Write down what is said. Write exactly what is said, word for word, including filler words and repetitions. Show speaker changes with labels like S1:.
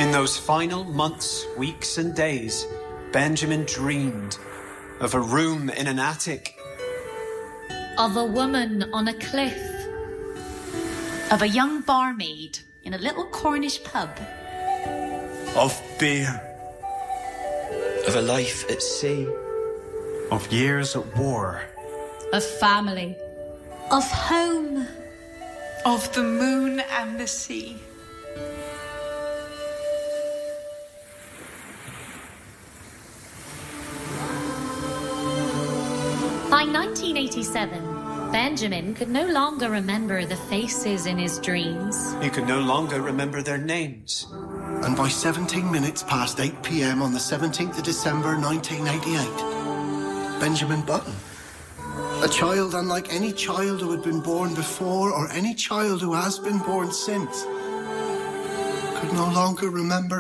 S1: In those final months, weeks, and days, Benjamin dreamed of a room in an attic,
S2: of a woman on a cliff,
S3: of a young barmaid in a little Cornish pub,
S4: of beer,
S5: of a life at sea,
S1: of years at war,
S2: of family,
S3: of home,
S6: of the moon and the sea.
S2: By nineteen eighty-seven, Benjamin could no longer remember the faces in his dreams.
S1: He could no longer remember their names.
S7: And by seventeen minutes past eight p.m. on the seventeenth of December nineteen eighty-eight, Benjamin Button, a child unlike any child who had been born before or any child who has been born since, could no longer remember